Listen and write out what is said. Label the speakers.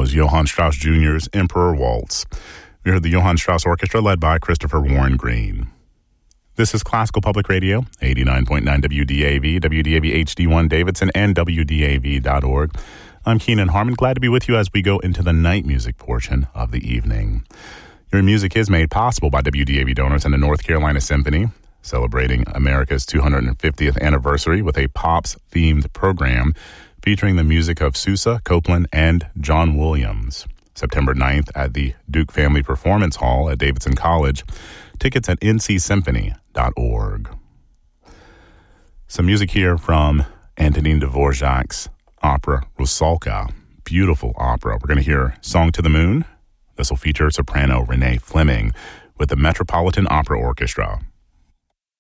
Speaker 1: was Johann Strauss Jr.'s Emperor Waltz. We heard the Johann Strauss Orchestra led by Christopher Warren Green. This is Classical Public Radio, 89.9 WDAV, WDAV HD1 Davidson, and WDAV.org. I'm Keenan Harmon, glad to be with you as we go into the night music portion of the evening. Your music is made possible by WDAV donors and the North Carolina Symphony, celebrating America's 250th anniversary with a Pops-themed program featuring the music of Sousa, Copeland, and John Williams. September 9th at the Duke Family Performance Hall at Davidson College. Tickets at ncsymphony.org. Some music here from Antonin Dvorak's opera Rusalka. Beautiful opera. We're going to hear Song to the Moon. This will feature soprano Renee Fleming with the Metropolitan Opera Orchestra.